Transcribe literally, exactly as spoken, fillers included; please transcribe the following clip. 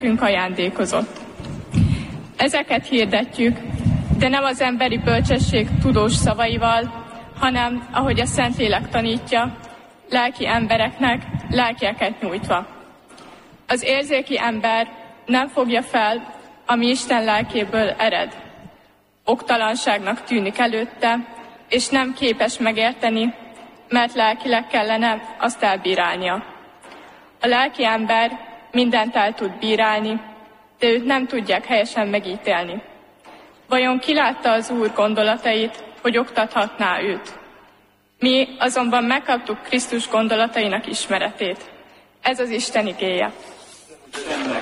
ajándékozott. Ezeket hirdetjük, de nem az emberi bölcsesség tudós szavaival, hanem, ahogy a Szentlélek tanítja, lelki embereknek lelkieket nyújtva. Az érzéki ember nem fogja fel, ami Isten lelkéből ered. Oktalanságnak tűnik előtte, és nem képes megérteni, mert lelkileg kellene azt elbírálnia. A lelki ember mindent el tud bírálni, de őt nem tudják helyesen megítélni. Vajon ki látta az Úr gondolatait, hogy oktathatná őt? Mi azonban megkaptuk Krisztus gondolatainak ismeretét. Ez az Isten igéje.